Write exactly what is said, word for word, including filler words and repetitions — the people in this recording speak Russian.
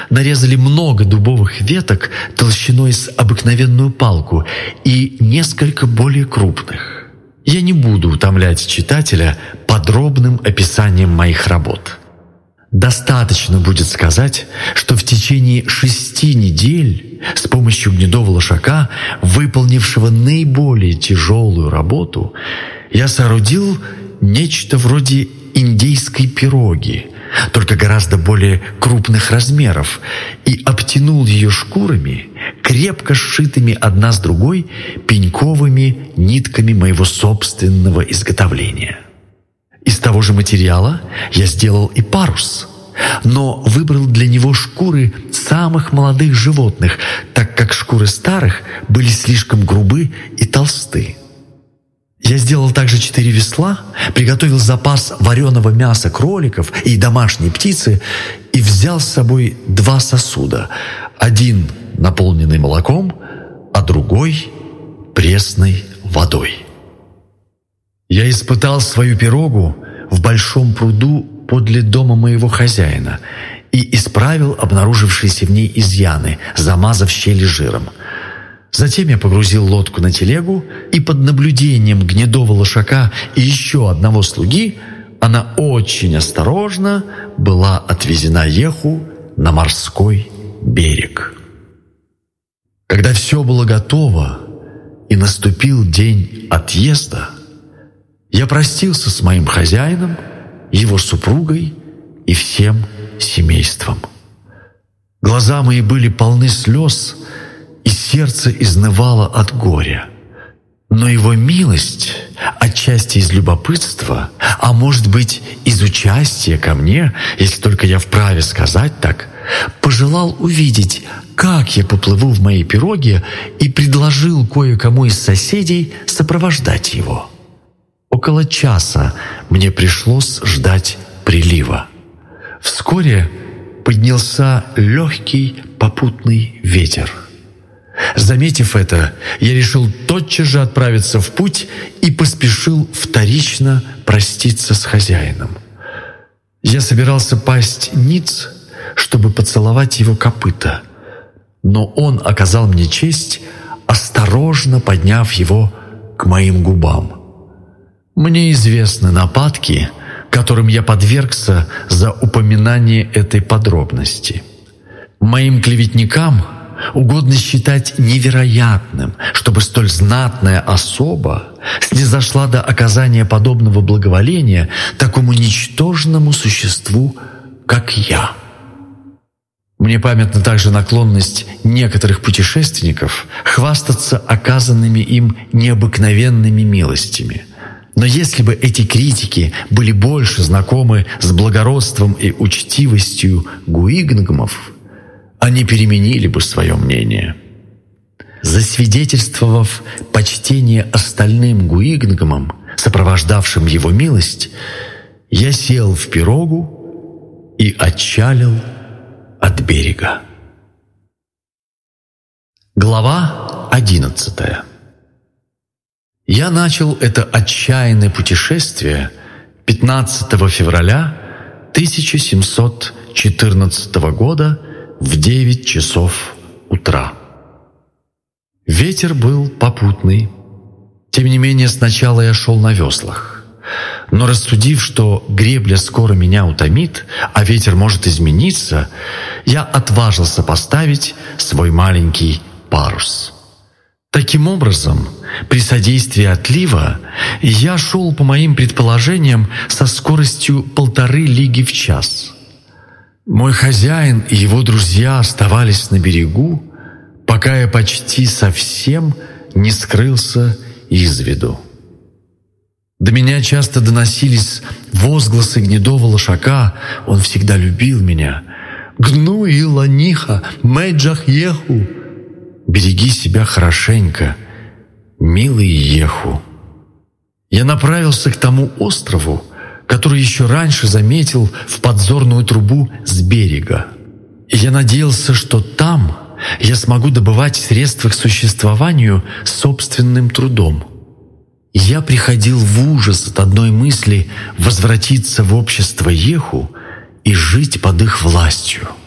Нарезали много дубовых веток толщиной с обыкновенную палку и несколько более крупных. Я не буду утомлять читателя подробным описанием моих работ. Достаточно будет сказать, что в течение шести недель с помощью гнедого лошака, выполнившего наиболее тяжелую работу, я соорудил нечто вроде индейской пироги, только гораздо более крупных размеров, и обтянул ее шкурами, крепко сшитыми одна с другой пеньковыми нитками моего собственного изготовления. Из того же материала я сделал и парус, но выбрал для него шкуры самых молодых животных, так как шкуры старых были слишком грубы и толсты. Я сделал также четыре весла, приготовил запас вареного мяса кроликов и домашней птицы и взял с собой два сосуда, один наполненный молоком, а другой пресной водой. Я испытал свою пирогу в большом пруду подле дома моего хозяина и исправил обнаружившиеся в ней изъяны, замазав щели жиром. Затем я погрузил лодку на телегу, и под наблюдением гнедого лошака и еще одного слуги она очень осторожно была отвезена Еху на морской берег. Когда все было готово и наступил день отъезда, я простился с моим хозяином, его супругой и всем семейством. Глаза мои были полны слез, и сердце изнывало от горя. Но его милость, отчасти из любопытства, а может быть из участия ко мне, если только я вправе сказать так, пожелал увидеть, как я поплыву в моей пироге, и предложил кое-кому из соседей сопровождать его. Около часа мне пришлось ждать прилива. Вскоре поднялся легкий попутный ветер. Заметив это, я решил тотчас же отправиться в путь и поспешил вторично проститься с хозяином. Я собирался пасть ниц, чтобы поцеловать его копыта, но он оказал мне честь, осторожно подняв его к моим губам. Мне известны нападки, которым я подвергся за упоминание этой подробности. Моим клеветникам угодно считать невероятным, чтобы столь знатная особа снизошла до оказания подобного благоволения такому ничтожному существу, как я. Мне памятна также наклонность некоторых путешественников хвастаться оказанными им необыкновенными милостями. Но если бы эти критики были больше знакомы с благородством и учтивостью гуигнгмов, они переменили бы свое мнение. Засвидетельствовав почтение остальным гуигнгмам, сопровождавшим его милость, я сел в пирогу и отчалил от берега. Глава одиннадцатая. Я начал это отчаянное путешествие пятнадцатого февраля тысяча семьсот четырнадцатого года в девять часов утра. Ветер был попутный. Тем не менее, сначала я шел на веслах. Но рассудив, что гребля скоро меня утомит, а ветер может измениться, я отважился поставить свой маленький парус. Таким образом, при содействии отлива я шел, по моим предположениям, со скоростью полторы лиги в час. Мой хозяин и его друзья оставались на берегу, пока я почти совсем не скрылся из виду. До меня часто доносились возгласы гнедого лошака, он всегда любил меня. «Гну и ланиха, мэджах еху!» «Береги себя хорошенько, милый Еху». Я направился к тому острову, который еще раньше заметил в подзорную трубу с берега. И я надеялся, что там я смогу добывать средства к существованию собственным трудом. Я приходил в ужас от одной мысли возвратиться в общество Еху и жить под их властью.